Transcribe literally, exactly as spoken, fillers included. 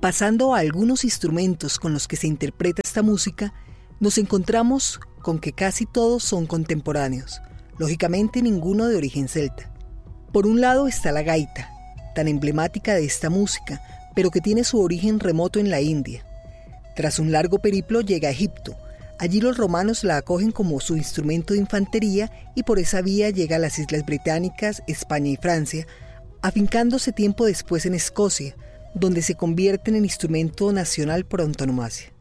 Pasando a algunos instrumentos con los que se interpreta esta música, nos encontramos con que casi todos son contemporáneos, lógicamente ninguno de origen celta. Por un lado está la gaita, tan emblemática de esta música, pero que tiene su origen remoto en la India. Tras un largo periplo llega a Egipto. Allí los romanos la acogen como su instrumento de infantería y por esa vía llega a las Islas Británicas, España y Francia, afincándose tiempo después en Escocia, donde se convierte en el instrumento nacional por antonomasia.